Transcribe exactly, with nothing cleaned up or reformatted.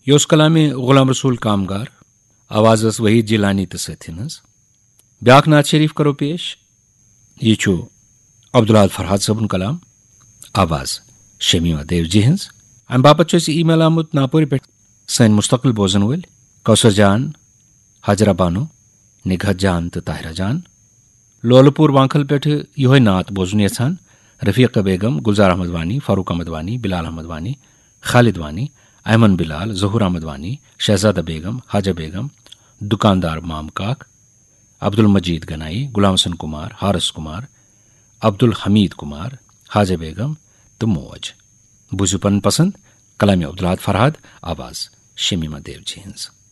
योस कलामे गुलाम रसूल कामगार आवाज वहीद जिलानी तो सथिन हज ब्याक नात शरीफ करो पेश ये छु अब्दुल फरहाद सबन कलाम आवाज शमीमा देव जी हज अम बापत ई मेल आमुत नापुर पे सन मुस्तकिल बोजन वल कौसर जान हजरा बानो निगहत जान तो ताहिरा जान लोलपुर वांखल पे यो नात बोजन यछान रफीक बेगम गुलजार अहमद वानी फारूक अहमद वानी बिलाल अहमद वानी खालिद वानी अहमद बिलाल जहूर अहमद वानी शहजादा बेगम हाजा बेगम दुकानदार माम काक अब्दुल मजीद गनाई गुलाम हसन कुमार हारस कुमार अब्दुल हमीद कुमार हाजा बेगम तो मौज बुजुपन पसंद कलामी अब्दुल फरहाद आवाज शमीमा देव जी हंस।